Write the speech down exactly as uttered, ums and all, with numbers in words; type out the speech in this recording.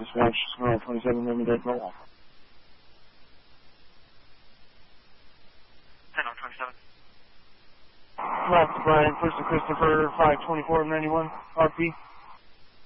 Dispatch, Smile twenty-seven, Roman Dead Roll. ten on twenty-seven. Left Brian, first to Christopher, five twenty-four ninety-one, R P.